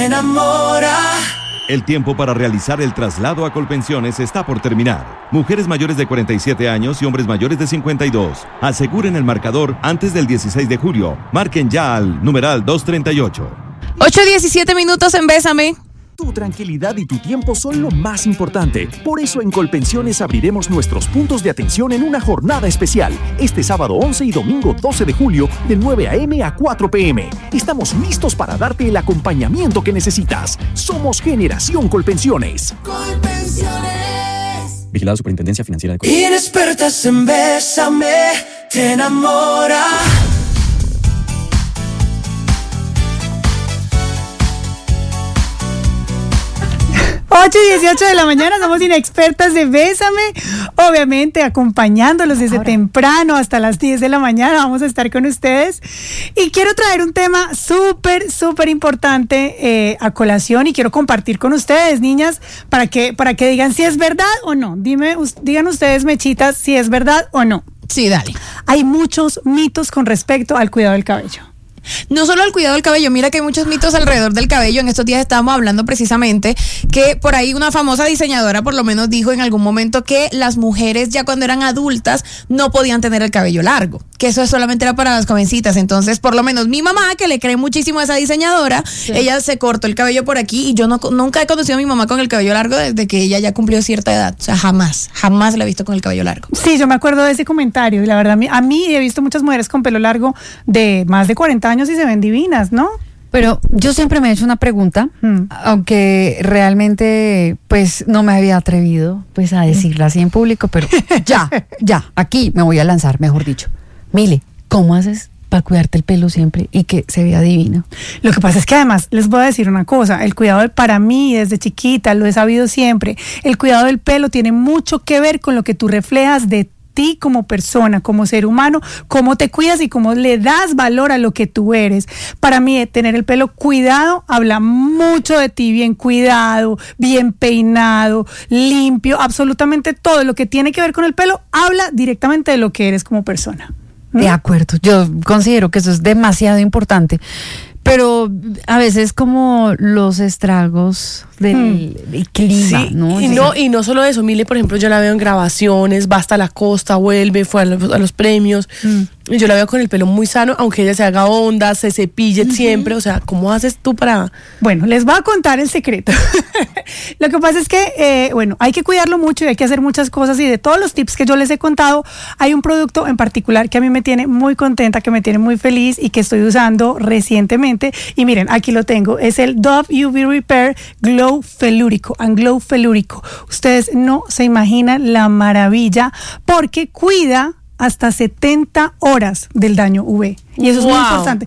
Enamora. El tiempo para realizar el traslado a Colpensiones está por terminar. Mujeres mayores de 47 años y hombres mayores de 52. Aseguren el marcador antes del 16 de julio. Marquen ya al numeral 238. 8:17 minutos en Bésame. Tu tranquilidad y tu tiempo son lo más importante. Por eso en Colpensiones abriremos nuestros puntos de atención en una jornada especial. Este sábado 11 y domingo 12 de julio, de 9 a.m. a 4 p.m. Estamos listos para darte el acompañamiento que necesitas. Somos Generación Colpensiones. Colpensiones. Vigilado Superintendencia Financiera de Colombia. Inexpertas en Bésame, te enamora. 8:18 de la mañana, somos Inexpertas de Bésame, obviamente acompañándolos desde temprano hasta las 10 de la mañana, vamos a estar con ustedes y quiero traer un tema súper importante a colación y quiero compartir con ustedes, niñas, para que digan si es verdad o no. Digan ustedes, mechitas, si es verdad o no. Sí, dale. Hay muchos mitos con respecto al cuidado del cabello. No solo el cuidado del cabello, mira que hay muchos mitos alrededor del cabello. En estos días estábamos hablando precisamente que por ahí una famosa diseñadora por lo menos dijo en algún momento que las mujeres ya cuando eran adultas no podían tener el cabello largo, que eso solamente era para las jovencitas. Entonces por lo menos mi mamá, que le cree muchísimo a esa diseñadora, sí, ella se cortó el cabello por aquí y yo nunca he conocido a mi mamá con el cabello largo desde que ella ya cumplió cierta edad. O sea, jamás la he visto con el cabello largo. Sí, yo me acuerdo de ese comentario y la verdad a mí he visto muchas mujeres con pelo largo de más de 40 años y se ven divinas, ¿no? Pero yo siempre me he hecho una pregunta, aunque realmente pues no me había atrevido pues a decirla así en público, pero ya, aquí me voy a lanzar, mejor dicho. Mile, ¿cómo haces para cuidarte el pelo siempre y que se vea divino? Lo que pasa es que además, les voy a decir una cosa, el cuidado para mí desde chiquita, lo he sabido siempre, el cuidado del pelo tiene mucho que ver con lo que tú reflejas de ti como persona, como ser humano, cómo te cuidas y cómo le das valor a lo que tú eres. Para mí, tener el pelo cuidado habla mucho de ti, bien cuidado, bien peinado, limpio, absolutamente todo lo que tiene que ver con el pelo habla directamente de lo que eres como persona. De acuerdo, yo considero que eso es demasiado importante. Pero a veces como los estragos del clima, sí, ¿no? Y no solo eso, Mile, por ejemplo, yo la veo en grabaciones, va hasta la costa, vuelve, fue a los premios, y yo la veo con el pelo muy sano, aunque ella se haga ondas, se cepille siempre, o sea, ¿cómo haces tú para...? Bueno, les voy a contar el secreto. Lo que pasa es que, hay que cuidarlo mucho y hay que hacer muchas cosas y de todos los tips que yo les he contado, hay un producto en particular que a mí me tiene muy contenta, que me tiene muy feliz y que estoy usando recientemente. Y miren, aquí lo tengo, es el Dove UV Repair Glow Felúrico, Glow Felúrico. Ustedes no se imaginan la maravilla porque cuida hasta 70 horas del daño UV. Y eso es muy importante.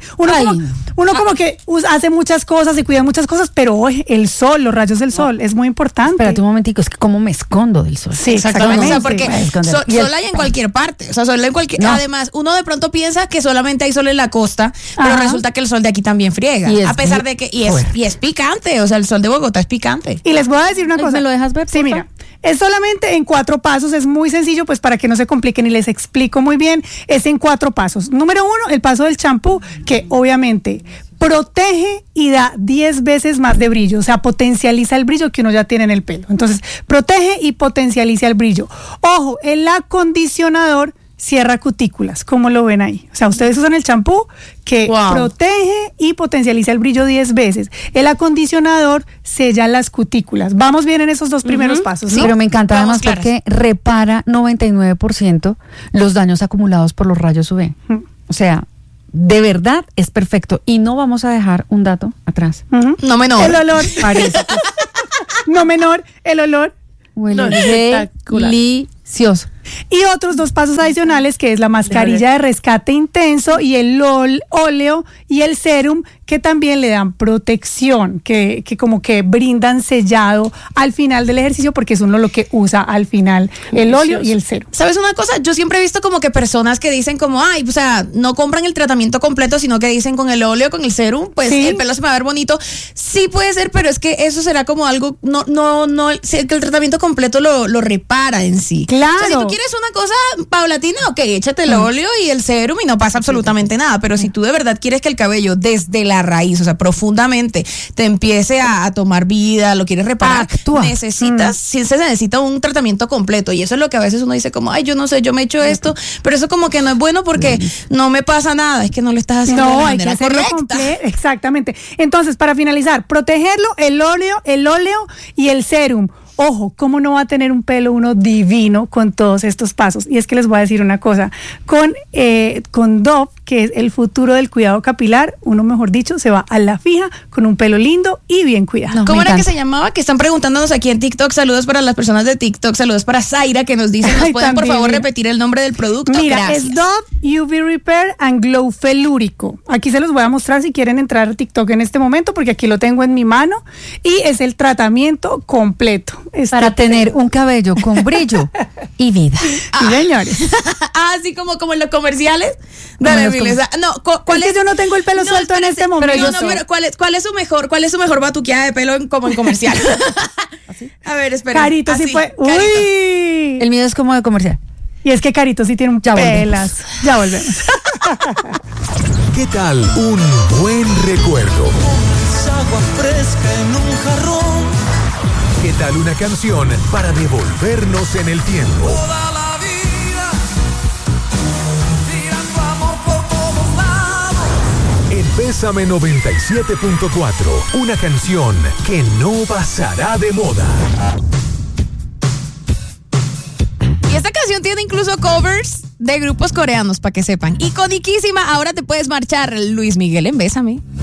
Uno como que hace muchas cosas y cuida muchas cosas, pero el sol, los rayos del sol, es muy importante. Espérate un momentico, es que cómo me escondo del sol. Sí, exactamente. O sea, porque sol hay en cualquier parte. O sea, sol en cualquier... No. Además, uno de pronto piensa que solamente hay sol en la costa, pero resulta que el sol de aquí también friega. A pesar de que... Y es picante. O sea, el sol de Bogotá es picante. Y les voy a decir una cosa. ¿Me lo dejas ver? Sí, mira. Es solamente en 4 pasos, es muy sencillo, pues para que no se compliquen y les explico muy bien, es en 4 pasos. Número 1, el paso del champú, que obviamente protege y da 10 veces más de brillo, o sea, potencializa el brillo que uno ya tiene en el pelo. Entonces, protege y potencializa el brillo. Ojo, el acondicionador cierra cutículas, como lo ven ahí. O sea, ustedes usan el champú que protege y potencializa el brillo 10 veces. El acondicionador sella las cutículas. Vamos bien en esos 2 primeros pasos, ¿no? Sí, pero me encanta además porque repara 99% los daños acumulados por los rayos UV. O sea, de verdad es perfecto. Y no vamos a dejar un dato atrás. No menor. El olor. No menor, el olor. Huele delicioso. Y otros 2 pasos adicionales, que es la mascarilla de rescate intenso y el óleo y el serum, que también le dan protección, que como que brindan sellado al final del ejercicio, porque es uno lo que usa al final, el óleo y el serum. ¿Sabes una cosa? Yo siempre he visto como que personas que dicen como, o sea, no compran el tratamiento completo, sino que dicen con el óleo, con el serum, pues el pelo se me va a ver bonito. Sí puede ser, pero es que eso será como algo, que el tratamiento completo lo repara en sí. Claro. O sea, si tú quieres una cosa paulatina, ok, échate el óleo y el serum y no pasa absolutamente nada. Pero si tú de verdad quieres que el cabello desde la raíz, o sea, profundamente, te empiece a tomar vida, lo quieres reparar, necesitas, sí se necesita un tratamiento completo. Y eso es lo que a veces uno dice como, ay, yo no sé, yo me echo esto, pero eso como que no es bueno porque no me pasa nada, es que no lo estás haciendo de la manera hay que hacerlo correcta. Exactamente. Entonces, para finalizar, protegerlo, el óleo y el serum. Ojo, ¿cómo no va a tener un pelo uno divino con todos estos pasos? Y es que les voy a decir una cosa, con Dove, que es el futuro del cuidado capilar, uno mejor dicho, se va a la fija con un pelo lindo y bien cuidado. No, ¿cómo era que se llamaba? Que están preguntándonos aquí en TikTok. Saludos para las personas de TikTok, saludos para Zaira que nos dice, ¿nos pueden por favor repetir el nombre del producto? Mira, gracias. es Dove UV Repair and Glow Felúrico. Aquí se los voy a mostrar si quieren entrar a TikTok en este momento, porque aquí lo tengo en mi mano y es el tratamiento completo. Para tener un cabello con brillo y vida. Sí, señores. Así como en los comerciales. Dale, Miles. No, ¿cuál es que yo no tengo el pelo suelto en este momento. Pero ¿cuál es su mejor batuqueada de pelo como en comercial? ¿Así? A ver, espera. Carito sí fue. Carito. Uy. El mío es como de comercial. Y es que Carito sí tiene un pelas. Ya volvemos. ¿Qué tal un buen recuerdo? Agua fresca en un jarrón. ¿Qué tal una canción para devolvernos en el tiempo? Toda la vida, tirando amor por todos lados. En Bésame 97.4, una canción que no pasará de moda. Y esta canción tiene incluso covers de grupos coreanos, para que sepan. Iconiquísima, ahora te puedes marchar, Luis Miguel en Bésame.